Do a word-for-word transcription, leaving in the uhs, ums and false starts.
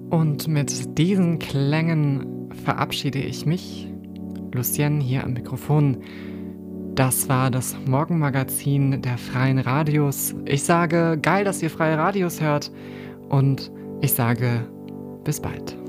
Und mit diesen Klängen verabschiede ich mich, Lucien hier am Mikrofon. Das war das Morgenmagazin der Freien Radios. Ich sage, geil, dass ihr Freie Radios hört und ich sage, bis bald.